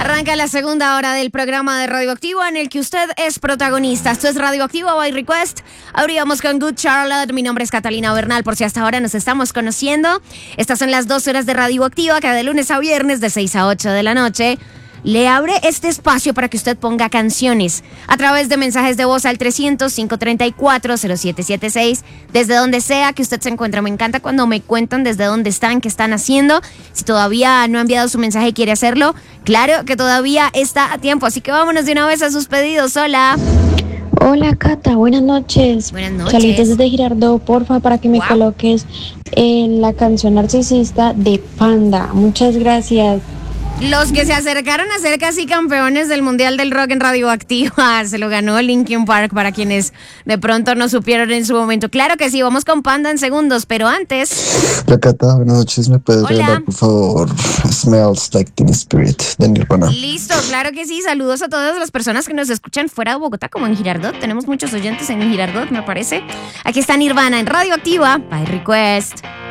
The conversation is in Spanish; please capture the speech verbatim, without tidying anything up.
Arranca la segunda hora del programa de Radioactivo en el que usted es protagonista. Esto es Radioactivo by Request. Abríamos con Good Charlotte. Mi nombre es Catalina Bernal, por si hasta ahora nos estamos conociendo. Estas son las dos horas de Radioactiva, que de lunes a viernes de seis a ocho de la noche le abre este espacio para que usted ponga canciones a través de mensajes de voz al trescientos, cinco treinta y cuatro, cero siete siete seis, desde donde sea que usted se encuentre. Me encanta cuando me cuentan desde dónde están, qué están haciendo. Si todavía no ha enviado su mensaje y quiere hacerlo, claro que todavía está a tiempo, así que vámonos de una vez a sus pedidos. Hola. Hola Cata, buenas noches. Buenas noches. Saludos desde Girardot, porfa, para que me Wow. coloques en la canción Narcisista de Panda. Muchas gracias. Los que se acercaron a ser casi campeones del Mundial del Rock en Radioactiva, se lo ganó Linkin Park, para quienes de pronto no supieron en su momento. Claro que sí, vamos con Panda en segundos, pero antes... La Cata, buenas noches, ¿me puedes Hola. regalar por favor Smells Like Teen Spirit de Nirvana? Listo, claro que sí. Saludos a todas las personas que nos escuchan fuera de Bogotá, como en Girardot. Tenemos muchos oyentes en Girardot, me parece. Aquí está Nirvana en Radioactiva by Request.